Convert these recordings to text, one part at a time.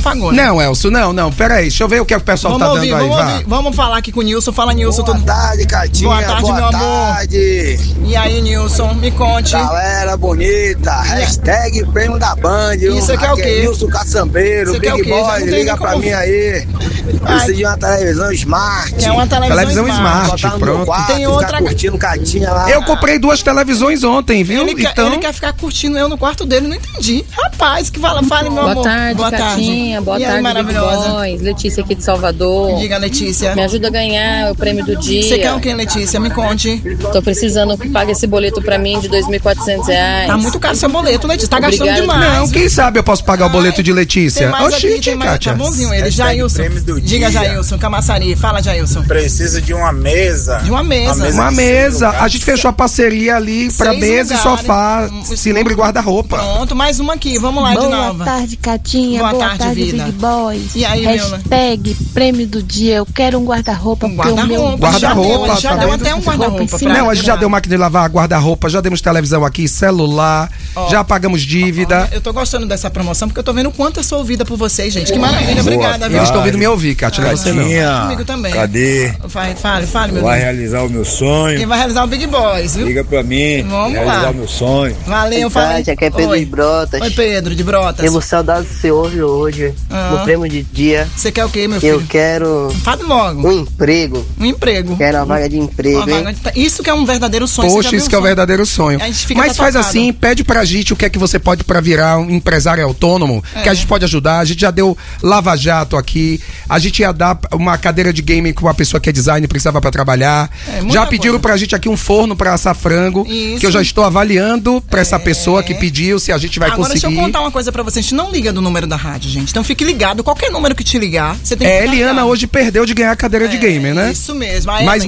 apagou, né? Não, Elcio, não. Pera aí, deixa eu ver o que o pessoal tá dando aí, vamos falar aqui com o Nilson. Fala, Nilson. Boa tarde, Catinha. Boa tarde, meu amor. E aí, Nilson, me conte. Galera bonita, hashtag prêmio da Band. Isso aqui é o quê? Nilson Caçambeiro, Big Boy, liga pra mim aí. Preciso de uma televisão Smart. É uma televisão Smart, pronto. Tem outra curtindo Catinha lá. Eu comprei 2 televisões ontem, viu? Ele quer ficar curtindo eu no quarto dele, não entendi. Rapaz, que fale, meu amor. Boa tarde, Catinha. Boa tarde, maravilhosa. Boys. Letícia aqui de Salvador. Diga, Letícia. Me ajuda a ganhar o prêmio do dia. Você quer o quê, Letícia? Me conte. Tô precisando que pague esse boleto pra mim de R$2.400. Tá muito caro seu boleto, Letícia. Tá gastando Obrigada. demais. Não, quem sabe eu posso pagar o boleto de Letícia? Oxi, Kátia. Tá bonzinho ele. Jailson. Diga, Jailson. Camaçari. Fala, Jailson. Preciso de uma mesa. De uma mesa. Uma mesa. A gente fechou a parceria ali pra mesa e sofá. Se lembra e guarda-roupa. Pronto, mais uma aqui. Vamos lá, de novo. Boa tarde, Catinha. Boa tarde, vida. Big Boys. E aí, hashtag prêmio do dia. Eu quero um guarda-roupa. Guarda-roupa. Já deu até um guarda-roupa. Não, a gente já deu máquina de lavar, guarda-roupa, já demos televisão aqui, celular, já pagamos dívida. Eu tô gostando dessa promoção porque eu tô vendo o quanto eu sou ouvida por vocês, gente. Que maravilha, obrigada. Eles estão ouvindo me ouvir, Kátia, não é você não. Comigo também. Cadê? Fale, meu Vai Deus. realizar o meu sonho. Quem vai realizar o Big Boys, viu? Liga pra mim. Vamos realizar lá. o meu sonho. Valeu, falei. Aqui é Pedro de Brotas. Oi, Pedro de Brotas. Temos saudade do seu hoje. No prêmio de dia. Você quer o quê, meu filho? Eu quero Fale logo. um emprego. Um emprego. Quero uma vaga de emprego, Isso que é um verdadeiro sonho. Poxa, isso que é o verdadeiro sonho. Mas faz assim, pede pra gente o que é que você pode pra virar um empresário autônomo, que a gente pode ajudar. A gente já deu lava-jato aqui, a gente ia dar uma cadeira de game com uma pessoa que é design precisava pra trabalhar. Já pediram pra gente aqui um forno pra assar frango, que eu já estou avaliando pra essa pessoa que pediu, se a gente vai conseguir. Agora deixa eu contar uma coisa pra você, a gente não liga do número da rádio, gente. Então fique ligado, qualquer número que te ligar, você tem que ficar Eliana ligado. hoje perdeu de ganhar a cadeira de game, né? Isso mesmo. Mas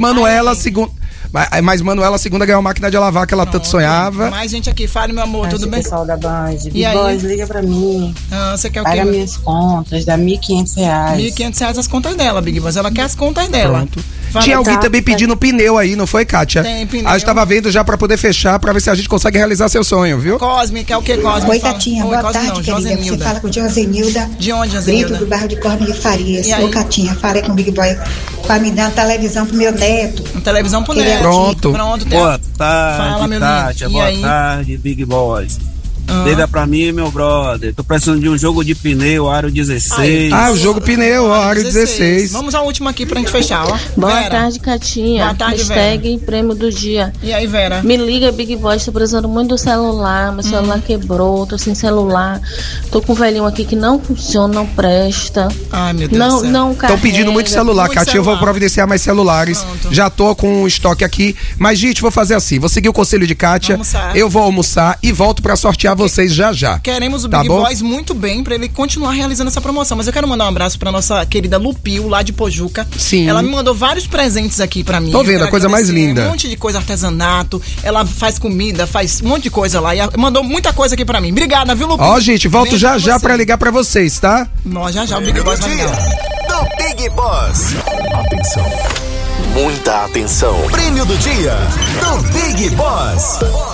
Manuela, segunda, ganhou a máquina de lavar que ela tanto sonhava. Mais gente aqui, fale, meu amor, tudo bem? Pessoal da Band, E Big aí? Boys, liga pra mim. Você quer o quê? Paga minhas contas, dá R$1.500. R$1.500 as contas dela, Big Boss. Ela quer as contas dela. Pronto. Tinha alguém também pedindo pneu aí, não foi, Kátia? Tem pneu. A gente tava vendo já pra poder fechar, pra ver se a gente consegue realizar seu sonho, viu? Cosme, quer o quê, Cosme? Oi, Catinha, boa tarde, querida. Josenilda. Você fala com Josenilda. De onde, Josenilda? Brito, do bairro de Corme de Farias. E aí? Ô, Catinha, falei com o Big Boy pra me dar uma televisão pro meu neto. Uma televisão pro neto. Pronto. Boa tarde, Fala, meu Kátia. lindo. E Boa aí? tarde, Big Boys. Liga pra mim, meu brother. Tô precisando de um jogo de pneu, aro 16. O jogo pneu, aro 16. Vamos ao último aqui pra gente fechar, ó. Boa Vera. tarde, Catinha. Boa tarde, hashtag prêmio do dia. E aí, Vera? Me liga, Big Boy, tô precisando muito do celular. Meu celular quebrou, tô sem celular. Tô com um velhinho aqui que não funciona, não presta. Ai, meu Deus do céu. Não carrega. Estão pedindo muito celular, Muito Kátia. Eu vou celular. providenciar mais celulares. Pronto. Já tô com um estoque aqui. Mas, gente, vou fazer assim. Vou seguir o conselho de Kátia. Almoçar. Eu vou almoçar e volto pra sortear vocês já já. Queremos o Tá Big bom? Boys muito bem pra ele continuar realizando essa promoção. Mas eu quero mandar um abraço pra nossa querida Lupil, lá de Pojuca. Sim. Ela me mandou vários presentes aqui pra mim. Tô Eu vendo, quero a coisa mais agradecer. linda. Um monte de coisa, artesanato. Ela faz comida, faz um monte de coisa lá. E mandou muita coisa aqui pra mim. Obrigada, viu, Lupil? Ó, gente, volto Beijo já já você. pra ligar pra vocês, tá? Nós já o Big Boys vai ligar. do Big Boss. Atenção. Muita atenção. Prêmio do dia do Big Boss.